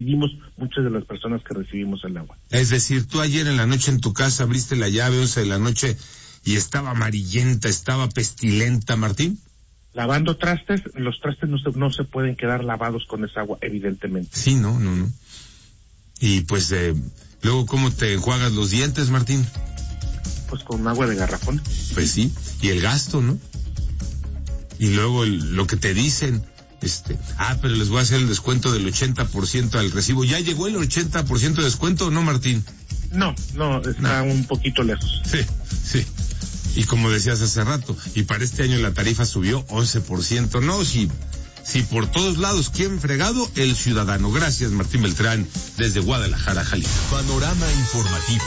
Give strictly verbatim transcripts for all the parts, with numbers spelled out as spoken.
recibimos, muchas de las personas que recibimos el agua. Es decir, tú ayer en la noche en tu casa abriste la llave once de la noche y estaba amarillenta, estaba pestilenta, Martín. Lavando trastes, los trastes no se, no se pueden quedar lavados con esa agua, evidentemente. Sí, no, no, no. Y pues, eh, luego, ¿cómo te enjuagas los dientes, Martín? Pues con agua de garrafón. Pues sí, y el gasto, ¿no? Y luego el, lo que te dicen, este, ah, pero les voy a hacer el descuento del ochenta por ciento al recibo. ¿Ya llegó el ochenta por ciento de descuento o no, Martín? No, no, está no. un poquito lejos. Sí, sí. Y como decías hace rato, y para este año la tarifa subió once por ciento. No, si, si por todos lados, ¿quién fregado? El ciudadano. Gracias, Martín Beltrán, desde Guadalajara, Jalisco. Panorama informativo.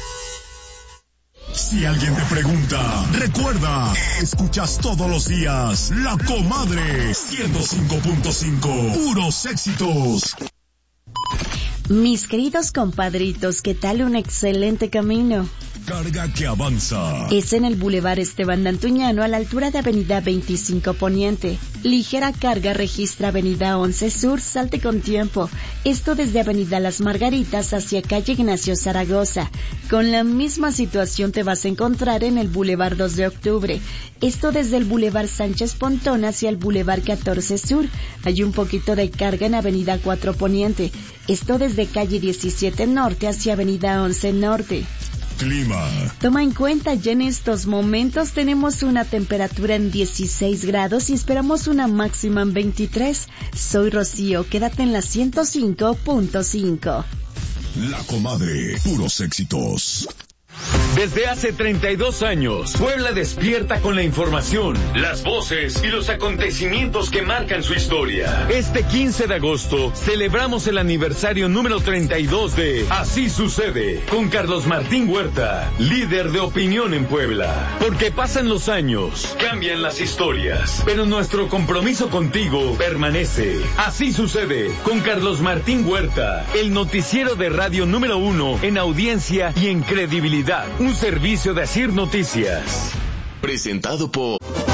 Si alguien te pregunta, recuerda, escuchas todos los días La Comadre ciento cinco punto cinco, puros éxitos. Mis queridos compadritos, ¿qué tal? Un excelente camino. Carga que avanza. Es en el Boulevard Esteban Dantuñano, a la altura de Avenida veinticinco Poniente. Ligera carga registra Avenida once Sur, salte con tiempo. Esto desde Avenida Las Margaritas hacia Calle Ignacio Zaragoza. Con la misma situación te vas a encontrar en el Boulevard dos de Octubre. Esto desde el Boulevard Sánchez Pontón hacia el Boulevard catorce Sur. Hay un poquito de carga en Avenida cuatro Poniente. Esto desde Calle diecisiete Norte hacia Avenida once Norte. Clima. Toma en cuenta, ya en estos momentos tenemos una temperatura en dieciséis grados y esperamos una máxima en veintitrés. Soy Rocío, quédate en la ciento cinco punto cinco. La Comadre, puros éxitos. Desde hace treinta y dos años, Puebla despierta con la información, las voces y los acontecimientos que marcan su historia. Este quince de agosto celebramos el aniversario número treinta y dos de Así Sucede, con Carlos Martín Huerta, líder de opinión en Puebla. Porque pasan los años, cambian las historias, pero nuestro compromiso contigo permanece. Así Sucede, con Carlos Martín Huerta, el noticiero de radio número uno en audiencia y en credibilidad. Un servicio de Asir Noticias. Presentado por